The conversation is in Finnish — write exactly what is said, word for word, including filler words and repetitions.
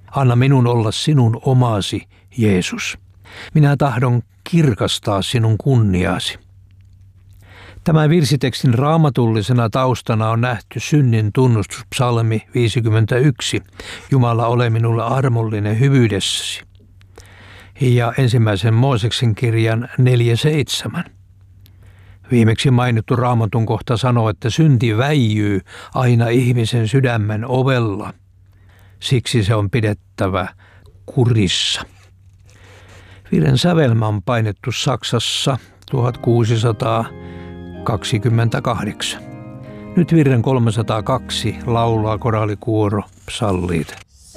Anna minun olla sinun omasi, Jeesus. Minä tahdon kirkastaa sinun kunniaasi. Tämän virsitekstin raamatullisena taustana on nähty synnin tunnustuspsalmi viisikymmentäyksi. Jumala, ole minulle armollinen hyvyydessäsi. Ja ensimmäisen Mooseksen kirjan neljä seitsemän. Viimeksi mainittu raamatun kohta sanoo, että synti väijyy aina ihmisen sydämen ovella. Siksi se on pidettävä kurissa. Virren sävelmä on painettu Saksassa tuhatkuusisataakaksikymmentäkahdeksan. Nyt virren kolmesataakaksi laulaa koraalikuoro psalliit.